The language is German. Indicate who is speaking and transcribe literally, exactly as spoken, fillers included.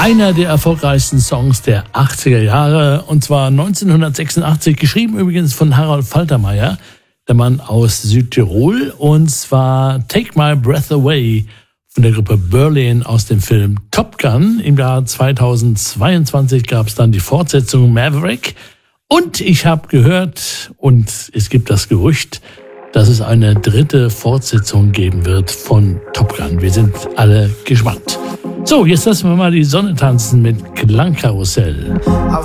Speaker 1: Einer der erfolgreichsten Songs der achtziger Jahre, und zwar neunzehnhundertsechsundachtzig, geschrieben übrigens von Harold Faltermeyer, der Mann aus Südtirol, und zwar Take My Breath Away von der Gruppe Berlin aus dem Film Top Gun. Im Jahr zweitausendzweiundzwanzig gab es dann die Fortsetzung Maverick, und ich habe gehört, und es gibt das Gerücht, dass es eine dritte Fortsetzung geben wird von Top Gun. Wir sind alle gespannt. So, jetzt lassen wir mal die Sonne tanzen mit Klangkarussell.